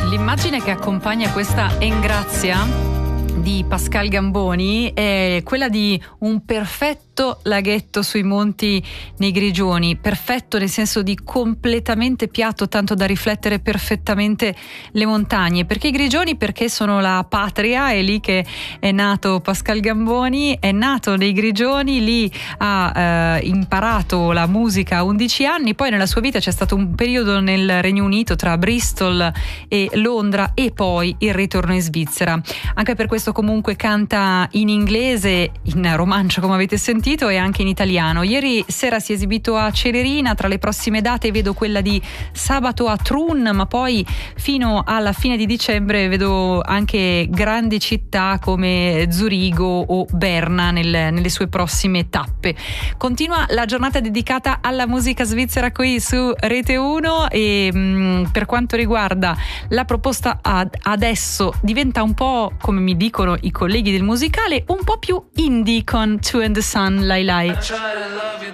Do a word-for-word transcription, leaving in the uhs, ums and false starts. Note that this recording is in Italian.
L'immagine che accompagna questa Engrazia di Pascal Gamboni è quella di un perfetto laghetto sui monti nei Grigioni, perfetto nel senso di completamente piatto, tanto da riflettere perfettamente le montagne. Perché i Grigioni? Perché sono la patria, è lì che è nato Pascal Gamboni, è nato nei Grigioni, lì ha eh, imparato la musica a undici anni, poi nella sua vita c'è stato un periodo nel Regno Unito tra Bristol e Londra e poi il ritorno in Svizzera. Anche per questo comunque canta in inglese, in romancio come avete sentito, e anche in italiano. Ieri sera si è esibito a Celerina, tra le prossime date vedo quella di sabato a Trun, ma poi fino alla fine di dicembre vedo anche grandi città come Zurigo o Berna nel, nelle sue prossime tappe. Continua la giornata dedicata alla musica svizzera qui su Rete uno e mh, per quanto riguarda la proposta ad adesso diventa un po', come mi dicono i colleghi del musicale, un po' più indie con Two and the Sun, Lai Lai.